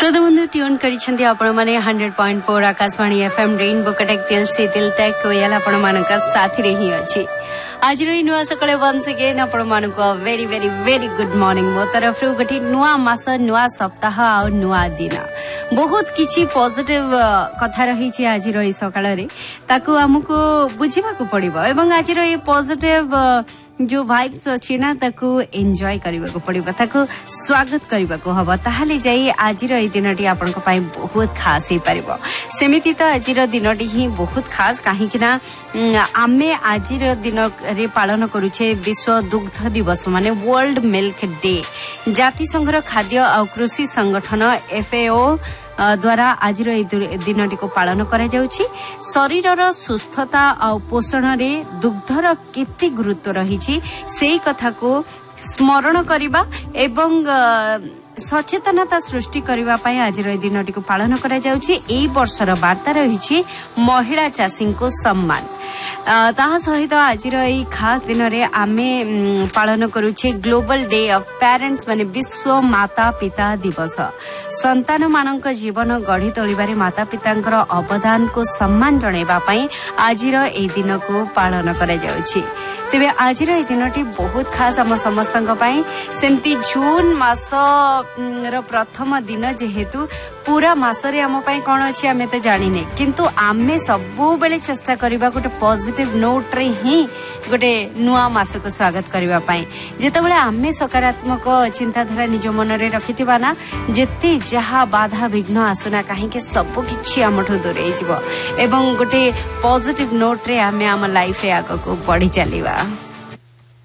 श्रोता बंधु ट्यून करिसेंती आपण माने 100.4 आकाशवाणी एफएम रेनबो कटक दिल से दिल तक कोयल आपण मानका साथी रही अछि। आज रही नुआ सकाळे वंस अगेन आपण मानको very very very good morning मो तरफ रु गठी नुआ मास नुआ सप्ताह आ नुआ दिन बहुत किछि पॉजिटिव कथा रही छि। आज रही सकाळे रे ताकू हमको बुझिबा को पड़िबो एवं आज रही पॉजिटिव जो वाइब्स अछि ना ताकू एन्जॉय करबा को पड़िबो ताकू स्वागत करबा को हबो ताहाले जाई आज रो ए दिनटी आपन को पाई बहुत खास हे परिबो। सेमिति तो आज रो दिनटी ही बहुत खास काहे कि ना आमे आज रो दिन रे पालन करूछे विश्व दुग्ध दिवस माने वर्ल्ड मिल्क डे। जाति संघर खाद्य और कृषि संगठन FAO द्वारा आज दिनटी को पालन करा जाउछि। शरीरर सुस्थता और पोषण रे दुग्धर केते गुरुत्व रही से कथा को स्मरण करिबा एवं सचेतनता सृष्टि करबा पई आज दिनटी को पालन करा जाउछि। एई वर्षर वार्ता रही महिला चाषी को सम्मान ताहा सहित आज खास दिन रे आमे पालन करूछे ग्लोबल डे ऑफ पेरेंट्स माने विश्व माता पिता दिवस। संतान मानक जीवन गढ़ी तोलिबारे माता पितांकर अवदान को सम्मान जणेबा पई आज ए दिन को पालन करा जाउछि। तेबे आज ए दिनटी बहुत खास हम समस्तक पई सेमती जून मास रो प्रथम दिन जेहेतु पूरा मासरे हम पई कोन अछि हमें तो जानिने किंतु आमे सबो बेले चेष्टा करबा गोटे पॉजिटिव नोट रे ही गोटे नुआ मास को स्वागत करबा पई जेतेबेले आमे सकारात्मक चिंताधारा निज मन रे रखिथिबा ना जेते जहा बाधा विघ्न आसुना काहे के सब किछि हमठो दूरे जिवो एवं गोटे पॉजिटिव नोट रे आमे हम लाइफ रे आगो को बढ़ी चलीबा।